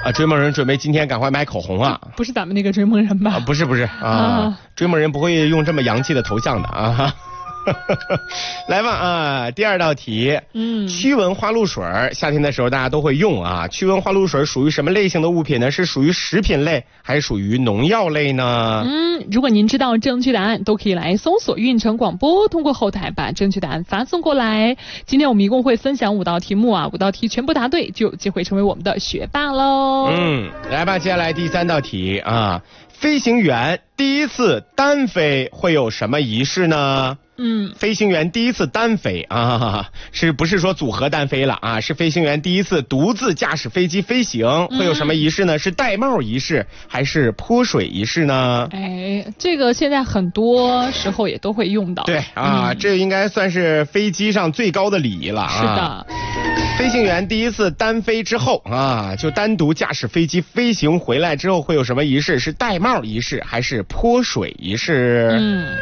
啊，追梦人准备今天赶快买口红啊！ 不是咱们那个追梦人吧？ 不是啊，追梦人不会用这么洋气的头像的啊。来吧啊，第二道题，驱蚊花露水，夏天的时候大家都会用啊。驱蚊花露水属于什么类型的物品呢？是属于食品类，还是属于农药类呢？ 如果您知道正确答案，都可以来搜索运城广播，通过后台把正确答案发送过来。今天我们一共会分享5道题目啊，5道题全部答对就有机会成为我们的学霸喽。 来吧，接下来第3道题啊，飞行员第一次单飞会有什么仪式呢？飞行员第一次单飞啊，是不是说组合单飞了啊？是飞行员第一次独自驾驶飞机飞行，会有什么仪式呢？是戴帽仪式还是泼水仪式呢？ 这个现在很多时候也都会用到。 对啊，这应该算是飞机上最高的礼仪了啊。 是的。 飞行员第一次单飞之后啊，就单独驾驶飞机飞行回来之后会有什么仪式？是戴帽仪式还是泼水仪式？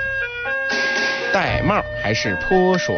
戴帽还是泼水？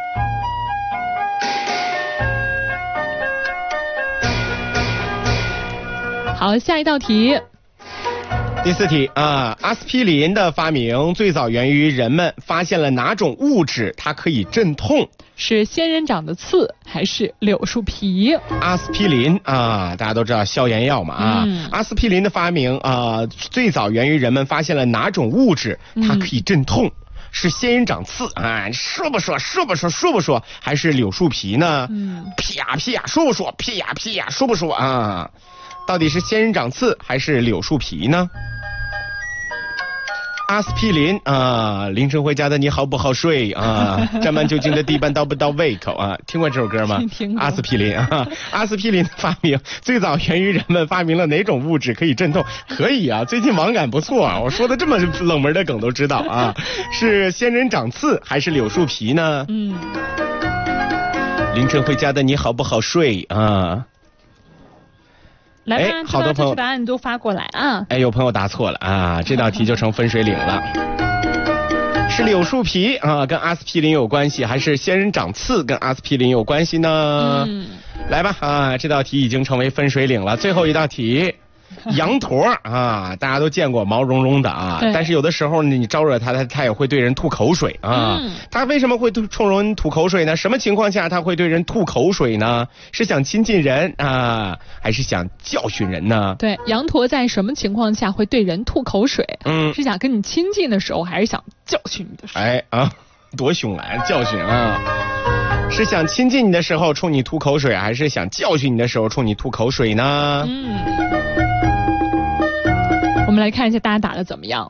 好，下一道题。 第4题啊，阿司匹林的发明最早源于人们发现了哪种物质它可以镇痛？ 是仙人掌的刺还是柳树皮？ 阿司匹林啊，大家都知道消炎药嘛啊。阿司匹林的发明啊，最早源于人们发现了哪种物质它可以镇痛？是仙人掌刺啊，说不说？还是柳树皮呢？屁呀，说不说？屁呀，说不说啊？到底是仙人掌刺还是柳树皮呢？阿司匹林啊，凌晨回家的你好不好睡啊？沾满酒精的地板到不到胃口啊？听过这首歌吗？ 听过。 阿司匹林啊，阿司匹林的发明最早源于人们发明了哪种物质可以镇痛？可以啊，最近网感不错啊，我说的这么冷门的梗都知道啊。是仙人掌刺还是柳树皮呢？凌晨回家的你好不好睡啊？ 来吧，好多朋友答案都发过来啊！ 有朋友答错了啊，这道题就成分水岭了。是柳树皮啊，跟阿司匹林有关系，还是仙人掌刺跟阿司匹林有关系呢？来吧啊，这道题已经成为分水岭了。最后一道题。羊驼啊，大家都见过毛茸茸的啊，但是有的时候呢，你招惹它也会对人吐口水啊。它为什么会冲人吐口水呢？什么情况下它会对人吐口水呢？是想亲近人啊，还是想教训人呢？ 对，羊驼在什么情况下会对人吐口水？是想跟你亲近的时候，还是想教训你的时候？ 多凶啊，教训啊！是想亲近你的时候冲你吐口水，还是想教训你的时候冲你吐口水呢？ 我们来看一下大家打的怎么样。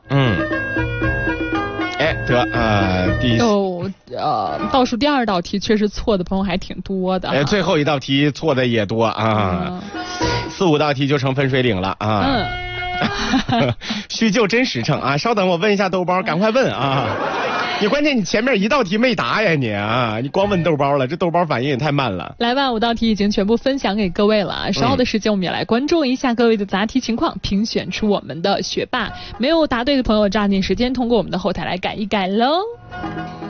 倒数第2道题确实错的朋友还挺多的。 最后一道题错的也多啊，4、5道题就成分水岭了啊。虚就真实诚啊！稍等，我问一下豆包，赶快问啊！你关键你前面1道题没答呀你啊！你光问豆包了，这豆包反应也太慢了。 来吧，5道题已经全部分享给各位了。稍后的时间我们也来关注一下各位的答题情况，评选出我们的学霸。没有答对的朋友抓紧时间通过我们的后台来改一改喽。